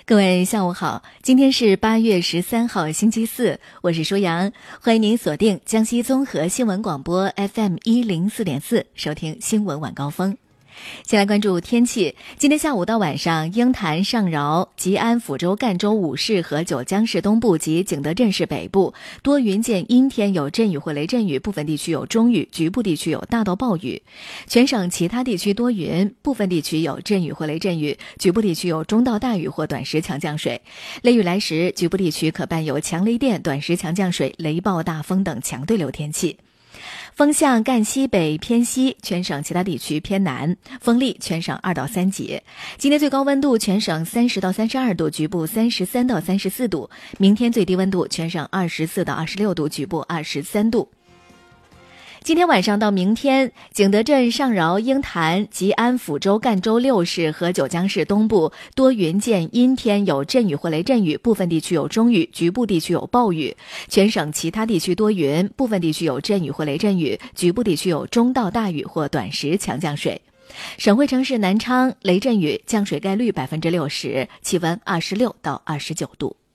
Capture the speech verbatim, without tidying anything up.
各位下午好，今天是八月十三号星期四，我是舒阳，欢迎您锁定江西综合新闻广播 F M 一零四点四，收听新闻晚高峰。先来关注天气，今天下午到晚上，鹰潭、上饶、吉安、抚州、赣州、武市和九江市东部及景德镇市北部多云见阴天，有阵雨或雷阵雨，部分地区有中雨，局部地区有大到暴雨。全省其他地区多云，部分地区有阵雨或雷阵雨，局部地区有中到大雨或短时强降水。雷雨来时，局部地区可伴有强雷电、短时强降水、雷暴、大风等强对流天气。风向赣西北偏西，全省其他地区偏南，风力全省二到三级。今天最高温度全省三十到三十二度，局部三十三到三十四度。明天最低温度全省二十四到二十六度，局部二十三度。今天晚上到明天，景德镇、上饶、鹰潭、吉安、抚州、赣州六市和九江市东部多云见阴天，有阵雨或雷阵雨，部分地区有中雨，局部地区有暴雨。全省其他地区多云，部分地区有阵雨或雷阵雨，局部地区有中到大雨或短时强降水。省会城市南昌雷阵雨，降水概率百分之六十，气温二十六到二十九度。